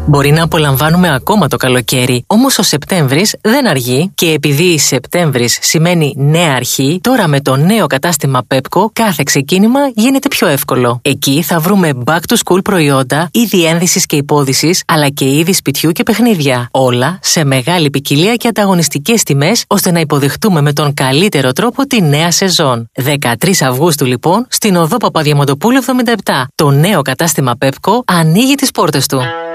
Μπορεί να απολαμβάνουμε ακόμα το καλοκαίρι, όμως ο Σεπτέμβρης δεν αργεί και επειδή Σεπτέμβρης σημαίνει νέα αρχή, τώρα με το νέο κατάστημα Pepco κάθε ξεκίνημα γίνεται πιο εύκολο. Εκεί θα βρούμε back to school προϊόντα, είδη ένδυσης και υπόδυσης, αλλά και είδη σπιτιού και παιχνίδια. Όλα σε μεγάλη ποικιλία και ανταγωνιστικές τιμές, ώστε να υποδεχτούμε με τον καλύτερο τρόπο τη νέα σεζόν. 13 Αυγούστου λοιπόν, στην οδό Παπαδιαμαντοπούλου 77, το νέο κατάστημα Pepco ανοίγει τις πόρτες του.